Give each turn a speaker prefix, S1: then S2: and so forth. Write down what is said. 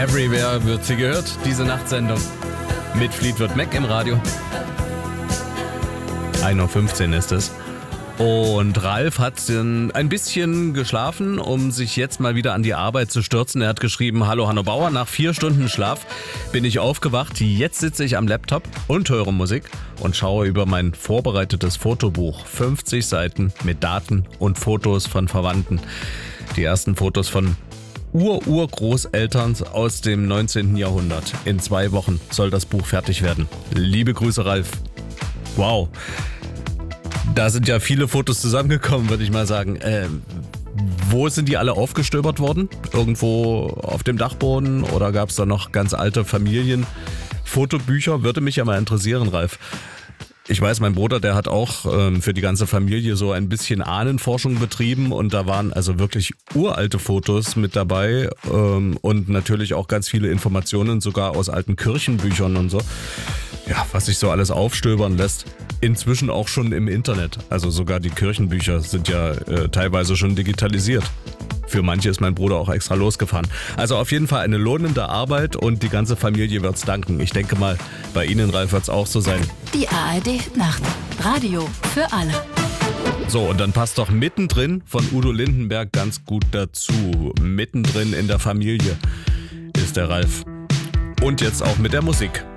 S1: Everywhere wird sie gehört, diese Nachtsendung mit Fleetwood Mac im Radio. 1:15 Uhr ist es. Und Ralf hat ein bisschen geschlafen, um sich jetzt mal wieder an die Arbeit zu stürzen. Er hat geschrieben: Hallo Hanno Bauer, nach 4 Stunden Schlaf bin ich aufgewacht. Jetzt sitze ich am Laptop und höre Musik und schaue über mein vorbereitetes Fotobuch. 50 Seiten mit Daten und Fotos von Verwandten. Die ersten Fotos von Urgroßeltern aus dem 19. Jahrhundert. In 2 Wochen soll das Buch fertig werden. Liebe Grüße, Ralf. Wow. Da sind ja viele Fotos zusammengekommen, würde ich mal sagen. Wo sind die alle aufgestöbert worden? Irgendwo auf dem Dachboden oder gab es da noch ganz alte Familienfotobücher? Würde mich ja mal interessieren, Ralf. Ich weiß, mein Bruder, der hat auch für die ganze Familie so ein bisschen Ahnenforschung betrieben und da waren also wirklich uralte Fotos mit dabei und natürlich auch ganz viele Informationen sogar aus alten Kirchenbüchern und so. Ja, was sich so alles aufstöbern lässt. Inzwischen auch schon im Internet. Also sogar die Kirchenbücher sind ja teilweise schon digitalisiert. Für manche ist mein Bruder auch extra losgefahren. Also auf jeden Fall eine lohnende Arbeit und die ganze Familie wird's danken. Ich denke mal, bei Ihnen, Ralf, wird's auch so sein.
S2: Die ARD Nacht. Radio für alle.
S1: So, und dann passt doch mittendrin von Udo Lindenberg ganz gut dazu. Mittendrin in der Familie ist der Ralf. Und jetzt auch mit der Musik.